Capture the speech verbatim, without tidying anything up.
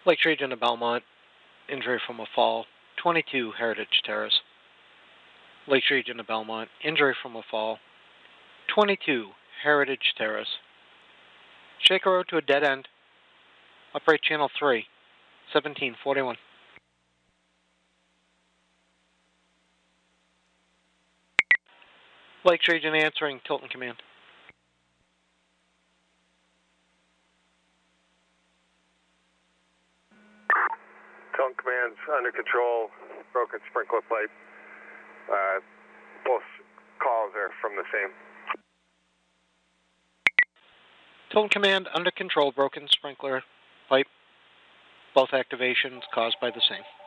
Lakes Region of Belmont, injury from a fall, twenty-two Heritage Terrace. Lakes Region of Belmont, injury from a fall, twenty-two Heritage Terrace. Shaker Road to a dead end, upright channel three, seventeen forty-one. Lakes Region answering, Tilton Command. Tilton Command's under control, broken sprinkler pipe. Uh, both calls are from the same. Tilton Command under control, broken sprinkler pipe. Both activations caused by the same.